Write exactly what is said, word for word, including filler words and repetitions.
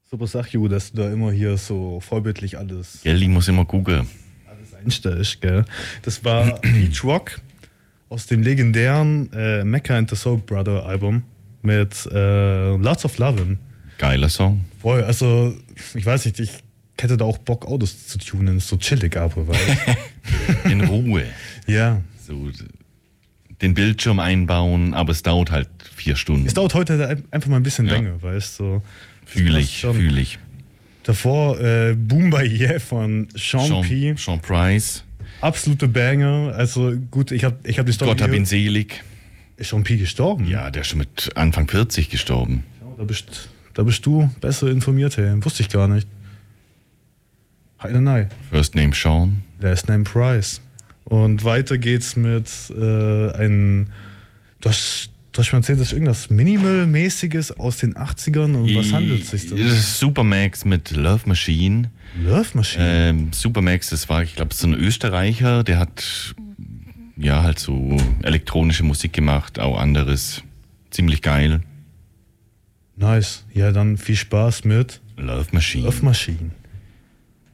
Super Sache, dass du da immer hier so vorbildlich alles, Gell, ich muss immer googeln. alles einstellst, gell? Das war Peach Rock aus dem legendären äh, Mecca and the Soul Brother Album mit äh, Lots of Lovin'. Geiler Song. Voll, also ich weiß nicht, ich hätte da auch Bock, Autos zu tunen, so chillig aber, weil In Ruhe. ja. So den Bildschirm einbauen, aber es dauert halt vier Stunden. Es dauert heute ein- einfach mal ein bisschen Ja. länger, weißt du. So. Fühle passt ich, schon. fühle ich. Davor äh, Boom by Yeah von Sean, P. Sean, Sean Price. Absolute Banger. Also gut, ich habe ich hab die Story. Gott hab hier- ihn selig. Ist Sean P. gestorben? Ja, der ist schon mit Anfang vierzig gestorben. Da bist, da bist du besser informiert, hey. Wusste ich gar nicht. Heide nein. First Name Sean. Last Name Price. Und weiter geht's mit äh, einem. Du hast, du hast mir erzählt, das ist irgendwas Minimal-mäßiges aus den achtzigern. Und was handelt es sich Das da? ist Supermax mit Love Machine. Love Machine. Ähm, Supermax, das war, ich glaube, so ein Österreicher, der hat ja halt so elektronische Musik gemacht, auch anderes. Ziemlich geil. Nice. Ja, dann viel Spaß mit Love Machine. Love Machine.